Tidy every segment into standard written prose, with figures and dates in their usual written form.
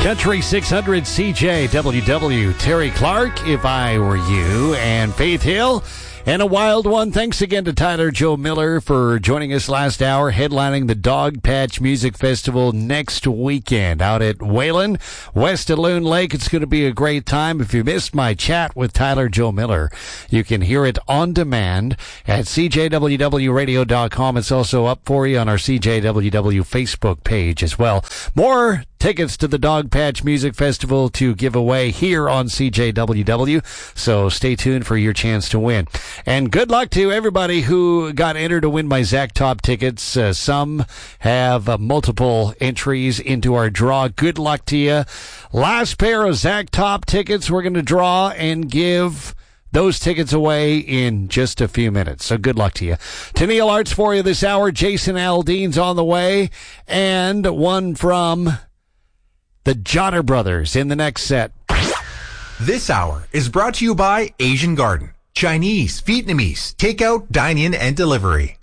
Country 600 CJWW, Terry Clark, If I Were You, and Faith Hill. And a wild one. Thanks again to Tyler Joe Miller for joining us last hour, headlining the Dogpatch Music Festival next weekend out at Wayland, west of Loon Lake. It's going to be a great time. If you missed my chat with Tyler Joe Miller, you can hear it on demand at CJWWRadio.com. It's also up for you on our CJWW Facebook page as well. More tickets to the Dogpatch Music Festival to give away here on CJWW, so stay tuned for your chance to win. And good luck to everybody who got entered to win my Zach Top tickets. Some have multiple entries into our draw. Good luck to you. Last pair of Zach Top tickets we're going to draw and give those tickets away in just a few minutes. So good luck to you. Tennille Arts for you this hour. Jason Aldean's on the way. And one from the Jotter Brothers in the next set. This hour is brought to you by Asian Garden. Chinese, Vietnamese, takeout, dine-in, and delivery.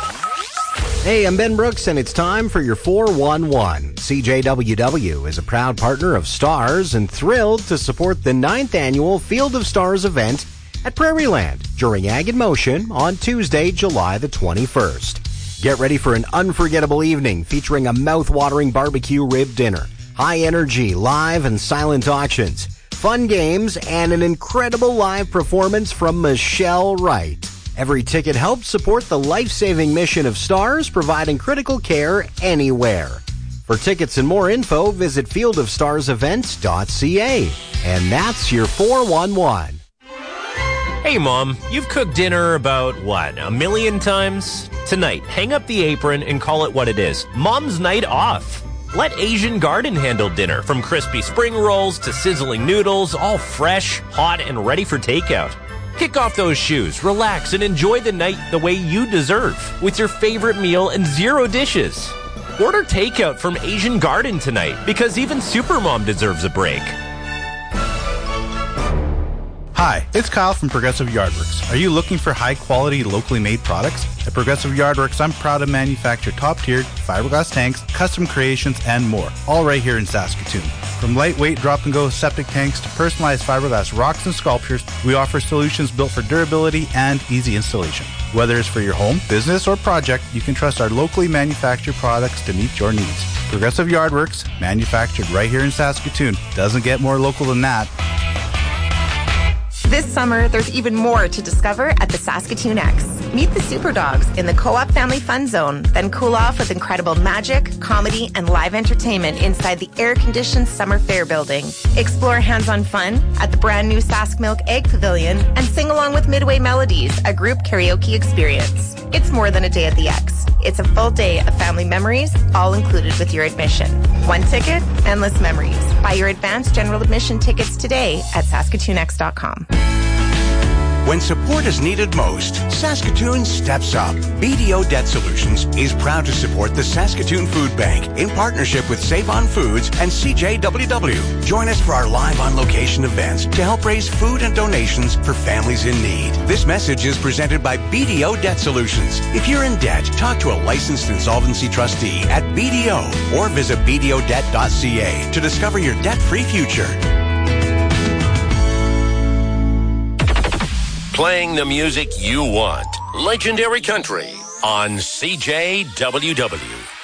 Hey, I'm Ben Brooks, and it's time for your 411. CJWW is a proud partner of Stars and thrilled to support the 9th annual Field of Stars event at Prairieland during Ag in Motion on Tuesday, July the 21st. Get ready for an unforgettable evening featuring a mouth-watering barbecue rib dinner, high-energy live and silent auctions, fun games, and an incredible live performance from Michelle Wright. Every ticket helps support the life-saving mission of Stars, providing critical care anywhere. For tickets and more info, visit fieldofstarsevents.ca. And that's your 411. Hey, Mom, you've cooked dinner about, what, a million times? Tonight, hang up the apron and call it what it is. Mom's night off. Let Asian Garden handle dinner, from crispy spring rolls to sizzling noodles, all fresh, hot, and ready for takeout. Kick off those shoes, relax, and enjoy the night the way you deserve, with your favorite meal and 0 dishes. Order takeout from Asian Garden tonight, because even Supermom deserves a break. Hi, it's Kyle from Progressive Yardworks. Are you looking for high-quality, locally made products? At Progressive Yardworks, I'm proud to manufacture top-tiered fiberglass tanks, custom creations, and more, all right here in Saskatoon. From lightweight drop-and-go septic tanks to personalized fiberglass rocks and sculptures, we offer solutions built for durability and easy installation. Whether it's for your home, business, or project, you can trust our locally manufactured products to meet your needs. Progressive Yardworks, manufactured right here in Saskatoon. Doesn't get more local than that. This summer, there's even more to discover at the Saskatoon X. Meet the Super Dogs in the Co-op Family Fun Zone, then cool off with incredible magic, comedy, and live entertainment inside the air-conditioned Summer Fair building. Explore hands-on fun at the brand new Sask Milk Egg Pavilion and sing along with Midway Melodies, a group karaoke experience. It's more than a day at the X. It's a full day of family memories, all included with your admission. One ticket, endless memories. Buy your advanced general admission tickets today at SaskatoonX.com. When support is needed most, Saskatoon steps up. BDO Debt Solutions is proud to support the Saskatoon Food Bank in partnership with Save On Foods and CJWW. Join us for our live on location events to help raise food and donations for families in need. This message is presented by BDO Debt Solutions. If you're in debt, talk to a licensed insolvency trustee at BDO or visit bdodebt.ca to discover your debt-free future. Playing the music you want. Legendary Country on CJWW.